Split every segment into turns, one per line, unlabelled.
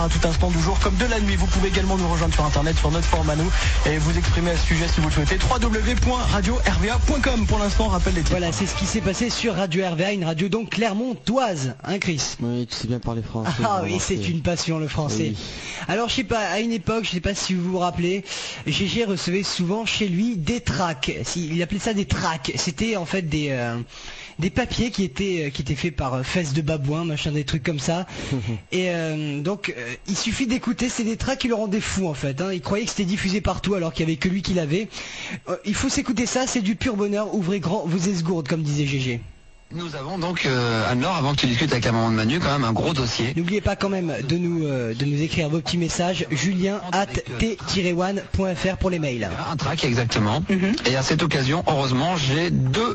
À tout instant du jour comme de la nuit, vous pouvez également nous rejoindre sur internet, sur notre forum à nous, et vous exprimer à ce sujet si vous le souhaitez. www.radio-rva.com. Pour l'instant, on rappelle les titres.
Voilà, c'est ce qui s'est passé sur Radio RVA, une radio donc clermontoise, hein Chris?
Oui, tu sais bien parler français.
Ah oui, c'est une passion le français. Oui. Alors je sais pas, à une époque, je sais pas si vous vous rappelez, Gégé recevait souvent chez lui des tracts. Il appelait ça des tracts. C'était en fait des papiers qui étaient faits par fesses de babouin, machin, des trucs comme ça. Et donc il suffit d'écouter, c'est des tracts qui le rendaient fou en fait, hein. Il croyait que c'était diffusé partout alors qu'il n'y avait que lui qui l'avait. Il faut s'écouter ça, c'est du pur bonheur, ouvrez grand vos esgourdes comme disait Gégé.
Nous avons donc, Anne-Laure, avant que tu discutes avec la maman de Manu, quand même un gros dossier.
N'oubliez pas quand même de nous écrire vos petits messages, julien@t-one.fr pour les mails.
Un track, exactement. Et à cette occasion, heureusement, j'ai deux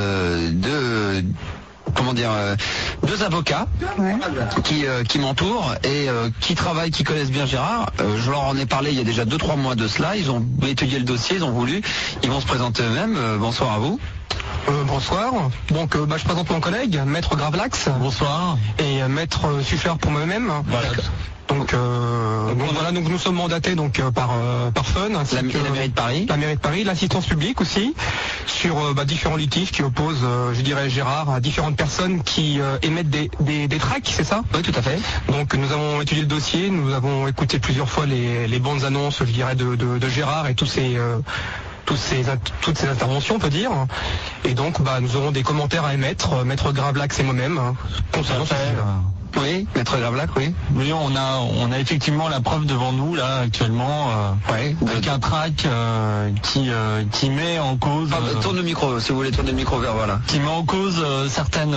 avocats qui m'entourent et qui travaillent, qui connaissent bien Gérard. Je leur en ai parlé il y a déjà 2-3 mois de cela. Ils ont étudié le dossier, ils ont voulu. Ils vont se présenter eux-mêmes. Bonsoir à vous.
Bonsoir. Donc je présente mon collègue, Maître Gravelax.
Bonsoir.
Et Maître Suffler pour moi-même.
Voilà.
Donc nous sommes mandatés par Fun, ainsi
la mairie de Paris.
La mairie de Paris, l'assistance publique aussi, sur différents litiges qui opposent, je dirais, Gérard à différentes personnes qui émettent des tracts, c'est ça?
Oui, tout à fait.
Donc nous avons étudié le dossier, nous avons écouté plusieurs fois les bandes annonces, je dirais, de Gérard et toutes ces interventions, on peut dire. Et donc nous aurons des commentaires à émettre, Maître Gravelax et moi-même, concernant ce sujet.
Oui, Maître Gravelax, oui.
Oui, on a effectivement la preuve devant nous là actuellement, avec un track qui met en cause.
Tourne le micro, si vous voulez tourner le micro vers voilà.
Qui met en cause certaines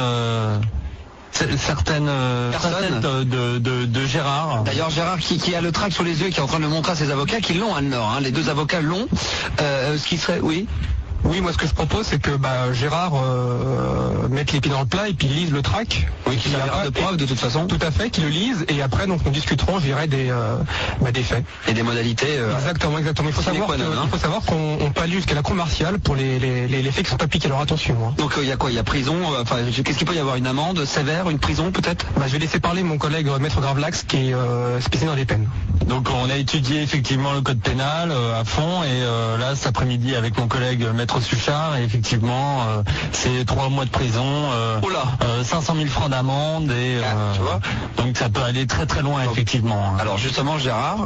facettes de Gérard.
D'ailleurs Gérard qui a le tract sous les yeux et qui est en train de le montrer à ses avocats qui l'ont, Anne-Laure, hein. Les deux avocats l'ont. Ce qui serait, oui.
Oui, moi ce que je propose c'est que Gérard mette les pieds dans le plat et puis lise le track.
Oui, qu'il a de preuves de toute façon.
Tout à fait, qu'il le lise et après donc nous discuterons, je dirais, des faits.
Et des modalités.
Exactement. Il faut savoir qu'on peut aller jusqu'à la cour martiale pour les faits qui sont appliqués. Alors attention. Hein.
Donc il y a quoi? Il y a prison. Qu'est-ce qu'il peut y avoir? Une amende sévère, une prison peut-être?
Je vais laisser parler mon collègue Maître Gravelax qui est spécialisé dans les peines.
Donc on a étudié effectivement le code pénal à fond et là cet après-midi avec mon collègue Maître Suchard et effectivement c'est 3 mois de prison, 500 000 francs d'amende et
tu vois,
donc ça peut aller très très loin effectivement.
Alors justement Gérard,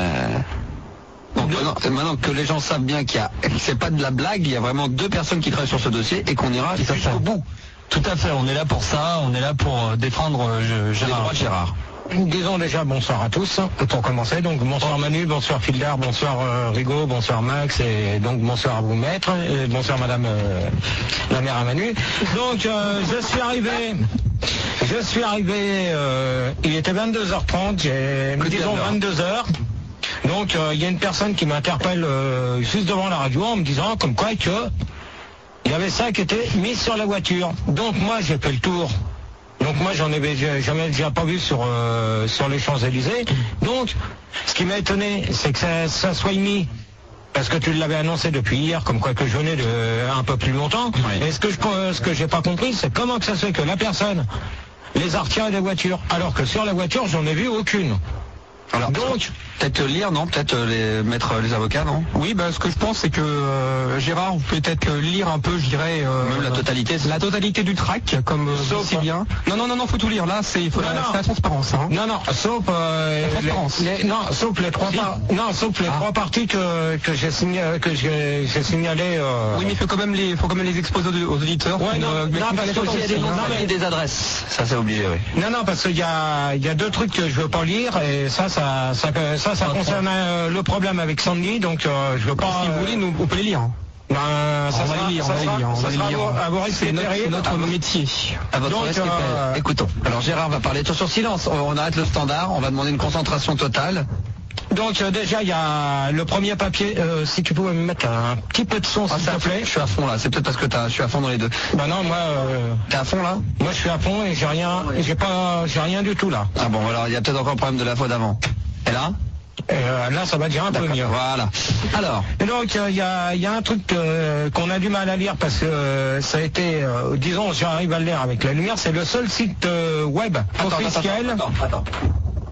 donc maintenant que les gens savent bien c'est pas de la blague, il y a vraiment 2 personnes qui travaillent sur ce dossier et qu'on ira jusqu'au bout.
Tout à fait, on est là pour ça, on est là pour défendre
les droits de Gérard.
Disons déjà bonsoir à tous, pour commencer. Donc bonsoir Manu, bonsoir Fildar, bonsoir Rigaud, bonsoir Max, et donc bonsoir à vous maître, et bonsoir madame la mère à Manu. Donc je suis arrivé, il était 22h30, disons 22h. Donc il y a une personne qui m'interpelle juste devant la radio en me disant comme quoi que il y avait ça qui était mis sur la voiture. Donc moi j'ai fait le tour. Donc moi j'en avais jamais déjà pas vu sur les Champs-Élysées. Donc ce qui m'a étonné c'est que ça soit mis, parce que tu l'avais annoncé depuis hier, comme quoi que je venais de un peu plus longtemps. Oui. Et ce que j'ai pas compris, c'est comment que ça se fait que la personne les a retirés des voitures, alors que sur la voiture j'en ai vu aucune.
Alors donc peut-être lire, non? Peut-être mettre les avocats, non?
Oui, ce que je pense c'est que Gérard, vous pouvez peut-être lire un peu, je dirais
même la totalité
du track, comme si bien. Non, faut tout lire. Là, c'est la transparence. Hein.
Non, sauf les trois parties que j'ai signalé.
Oui, mais il faut quand même les exposer aux auditeurs.
Ouais, parce qu'il y a des adresses. Ça c'est obligé, oui.
Non, parce qu'il y a 2 trucs que je veux pas lire et ça concerne le problème avec Sandy, donc je veux pas.
Si vous voulez, on peut les lire.
Ça va lire.
C'est notre métier.
À votre respect. Écoutons. Alors Gérard va parler sur silence. On arrête le standard. On va demander une concentration totale.
Donc déjà il y a le premier papier, si tu pouvais me mettre un petit peu de son s'il te plaît.
Je suis à fond là, c'est peut-être parce que je suis à fond dans les deux.
Non, moi
t'es à fond là?
Moi je suis à fond et j'ai rien du tout là.
Ah bon, alors il y a peut-être encore le problème de la fois d'avant. Et là?
Là ça va dire un peu mieux.
Voilà. Alors.
Et donc il y a un truc qu'on a du mal à lire parce que ça a été, disons, j'arrive à le lire avec la lumière, c'est le seul site web officiel.
Attends.